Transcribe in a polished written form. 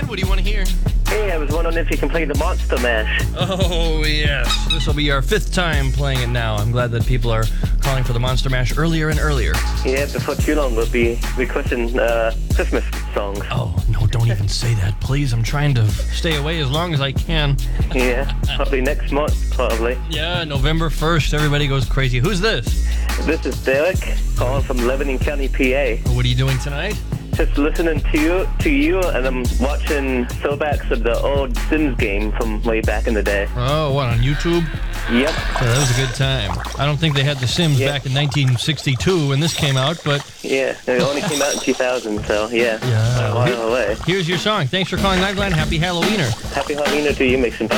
What do you want to hear? Hey, I was wondering if you can play the Monster Mash. Oh, yes. This will be our 5th time playing it now. I'm glad that people are calling for the Monster Mash earlier and earlier. Yeah, before too long we'll be requesting Christmas songs. Oh, no, don't even say that, please. I'm trying to stay away as long as I can. Yeah, probably next month, probably. Yeah, November 1st, everybody goes crazy. Who's this? This is Derek, calling from Lebanon County, PA. What are you doing tonight? Just listening to you, and I'm watching throwbacks of the old Sims game from way back in the day. Oh, what, on YouTube? Yep. Yeah, that was a good time. I don't think they had The Sims back in 1962 when this came out, but... Yeah, it only came out in 2000, so yeah. A while away. Here's your song. Thanks for calling Liveline. Happy Halloweener. Happy Halloweener to you, Mason.